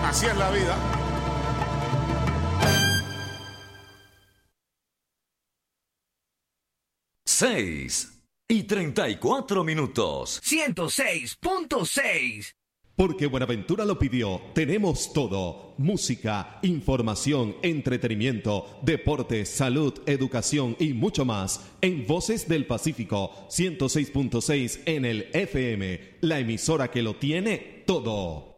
Así es la vida. Seis y 34 minutos. 106.6. Porque Buenaventura lo pidió, tenemos todo: música, información, entretenimiento, deporte, salud, educación y mucho más en Voces del Pacífico 106.6 en el FM, la emisora que lo tiene todo.